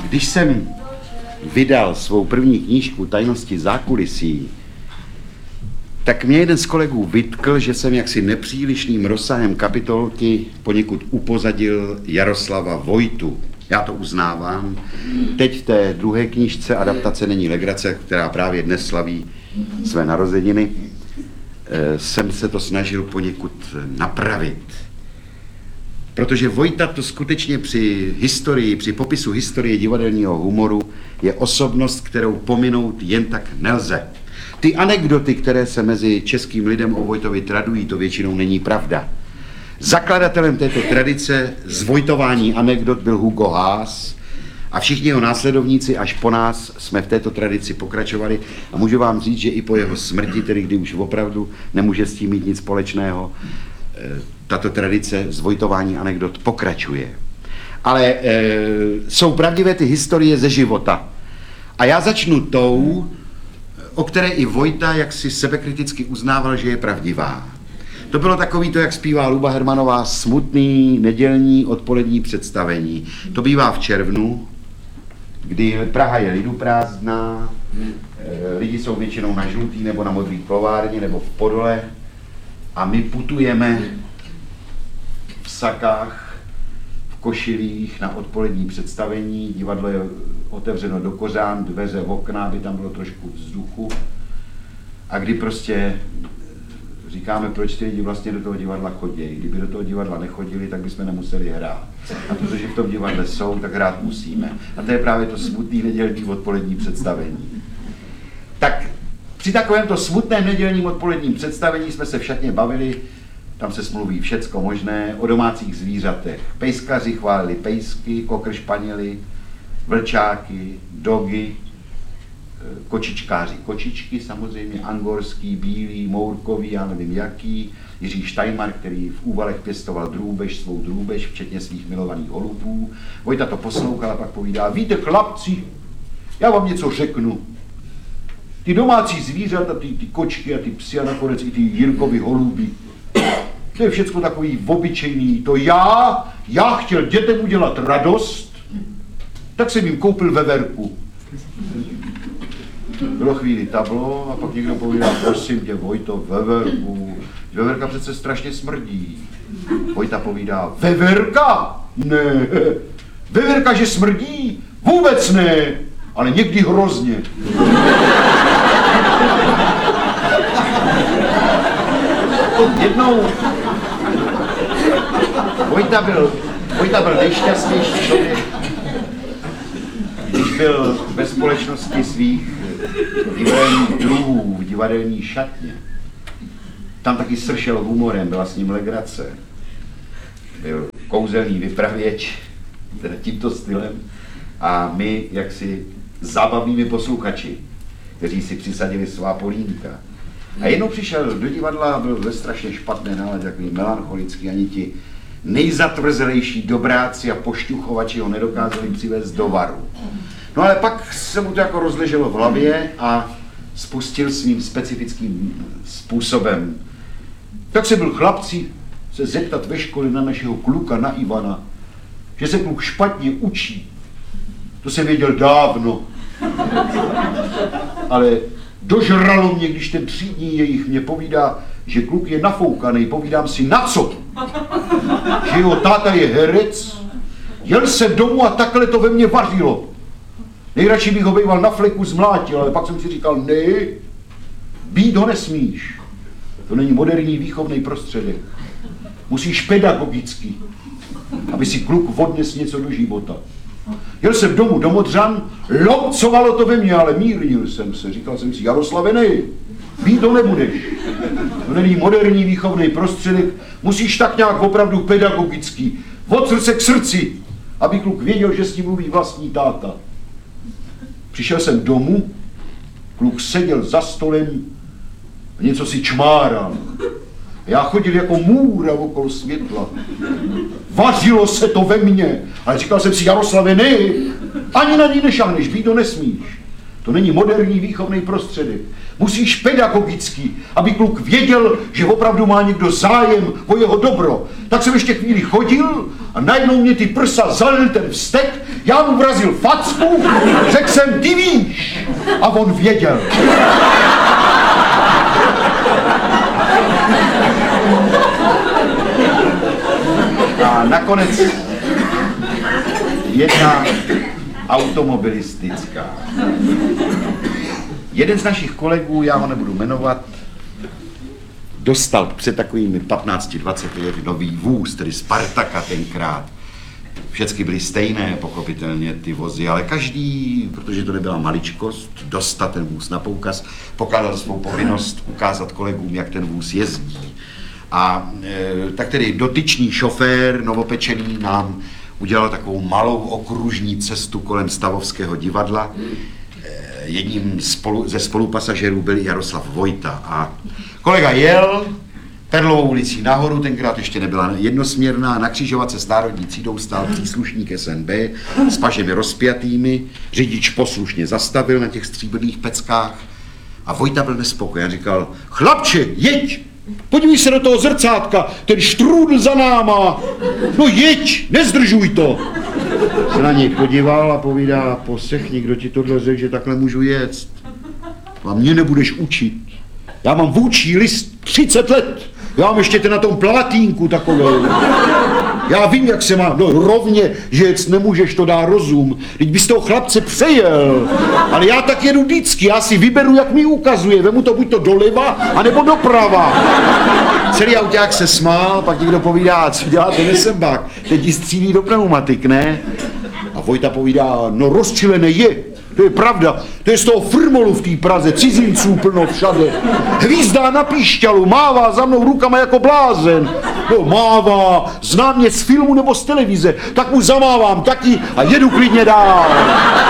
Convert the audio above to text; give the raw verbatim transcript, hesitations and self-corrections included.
Když jsem vydal svou první knížku Tajnosti zákulisí, tak mě jeden z kolegů vytkl, že jsem jaksi nepřílišným rozsahem kapitolky poněkud upozadil Jaroslava Vojtu. Já to uznávám. Teď v té druhé knížce Adaptace není legrace, která právě dnes slaví své narozeniny, jsem se to snažil poněkud napravit. Protože Vojta to skutečně při historii, při popisu historie divadelního humoru je osobnost, kterou pominout jen tak nelze. Ty anekdoty, které se mezi českým lidem o Vojtovi tradují, to většinou není pravda. Zakladatelem této tradice zvojtování anekdot byl Hugo Haas a všichni jeho následovníci až po nás jsme v této tradici pokračovali a můžu vám říct, že i po jeho smrti, tedy kdy už opravdu nemůže s tím mít nic společného, tato tradice zvojtování anekdot pokračuje. Ale e, jsou pravdivé ty historie ze života. A já začnu tou, o které i Vojta jaksi sebekriticky uznával, že je pravdivá. To bylo takový to, jak zpívá Luba Hermanová, smutný nedělní odpolední představení. To bývá v červnu, kdy Praha je liduprázdná, lidi jsou většinou na žlutý nebo na modrý plovárně nebo v Podole a my putujeme v sakách, v košilích na odpolední představení. Divadlo je otevřeno do kořán, dveře v okna, aby tam bylo trošku vzduchu. A kdy prostě říkáme, proč ty lidi vlastně do toho divadla chodí. Kdyby do toho divadla nechodili, tak bychom nemuseli hrát. A protože v tom divadle jsou, tak hrát musíme. A to je právě to smutný nedělní odpolední představení. Tak při takovémto smutném nedělním odpoledním představení jsme se v šatně bavili, tam se smluví všecko možné, o domácích zvířatech. Pejskaři chválili pejsky, kokr španěli, vlčáky, dogy, kočičkáři kočičky, samozřejmě angorský, bílý, mourkový, já nevím jaký, Jiří Štajmar, který v Úvalech pěstoval drůbež, svou drůbež, včetně svých milovaných holubů. Vojta to poslouchal a pak povídá, víte chlapci, já vám něco řeknu. Ty domácí zvířata, ty, ty kočky a ty psy a nakonec i ty Jirkovy holuby, to je všecko takový obyčejný. To já, já chtěl dětem udělat radost, tak jsem jim koupil veverku. Bylo chvíli tablo a pak někdo povídá, prosím tě, Vojto, veverku. Veverka přece strašně smrdí. Vojta povídá, veverka? Ne. Veverka, že smrdí? Vůbec ne, ale někdy hrozně. Jednou Vojta byl, Vojta byl nejšťastnější člověk, když byl ve společnosti svých divadelních druhů v divadelní šatně. Tam taky sršel humorem, byla s ním legrace. Byl kouzelný vypravěč, teda tímto stylem, a my jaksi zábavnými posluchači, kteří si přisadili svá polínka. A jednou přišel do divadla a byl ve strašně špatné náladě, takový melancholický, ani ti nejzatvrzelejší dobráci a pošťuchovači ho nedokázali přivést do varu. No ale pak se mu to jako rozleželo v hlavě a spustil svým specifickým způsobem. Tak se byl chlapci se zeptat ve škole na našeho kluka, na Ivana, že se kluk špatně učí. To jsem věděl dávno. Ale dožralo mě, když ten třídní jejich mě povídá, že kluk je nafoukaný, povídám si, na co? Že jeho táta je herec, jel jsem domů a takhle to ve mně vařilo. Nejradši bych ho býval na fleku zmlátil, ale pak jsem si říkal, ne, být ho nesmíš. To není moderní výchovný prostředek. Musíš pedagogicky, aby si kluk odnes něco do života. Jel jsem domů do Modřan, lomcovalo to ve mně, ale mírnil jsem se. Říkal jsem si, Jaroslave, nej, být to nebudeš. To není moderní výchovný prostředek, musíš tak nějak opravdu pedagogicky, od srdce k srdci, aby kluk věděl, že s ním mluví vlastní táta. Přišel jsem domů, kluk seděl za stolem, něco si čmáral. Já chodil jako můra okolo světla. Vařilo se to ve mně, ale říkal jsem si, Jaroslave, ne, ani na ní nešahneš, být to nesmíš. To To není moderní výchovný prostředek. Musíš pedagogicky, aby kluk věděl, že opravdu má někdo zájem o jeho dobro. Tak jsem ještě chvíli chodil a najednou mě ty prsa zalil ten vztek, já mu vrazil facku, řekl jsem, ty víš. A on věděl. A nakonec jedna automobilistická. Jeden z našich kolegů, já ho nebudu jmenovat, dostal před takovými patnácti dvaceti lety nový vůz, tedy Spartaka tenkrát. Všechny byly stejné, pochopitelně, ty vozy, ale každý, protože to nebyla maličkost, dostat ten vůz na poukaz, pokládal svou povinnost ukázat kolegům, jak ten vůz jezdí. A e, tak tedy dotyčný šofér, novopečený, nám udělal takovou malou okružní cestu kolem Stavovského divadla. E, jedním spolu, ze spolupasažerů byl Jaroslav Vojta a kolega jel Perlovou ulicí nahoru, tenkrát ještě nebyla jednosměrná, na křižovatce s národní třídou stál příslušník S N B s pažemi rozpjatými, řidič poslušně zastavil na těch stříbrných peckách a Vojta byl nespokojen, říkal, chlapče, jeď, podívej se do toho zrcátka, ten štrůdl za náma, no jeď, nezdržuj to. Se na něj podíval a povídá, posech, někdo ti tohle řekl, že takhle můžu jet. A mě nebudeš učit. Já mám vůči list třicet let. Já mám ještě ten na tom platínku takovou. Já vím, jak se má, no rovně, že jec nemůžeš, to dá rozum. Teď bys toho chlapce přejel. Ale já tak jedu vždycky, já si vyberu, jak mi ukazuje. Vemu to buď to doleva, anebo doprava. Celý auták se smál, pak někdo povídá, co dělá ten esembák. Teď ji střílí do pneumatik, ne? A Vojta povídá, no rozčilený je. To je pravda, to je z toho firmolu v té Praze, cizinců plno všade. Hvízdá na píšťalu, mává za mnou rukama jako blázen. No mává, zná mě z filmu nebo z televize, tak mu zamávám taky a jedu klidně dál.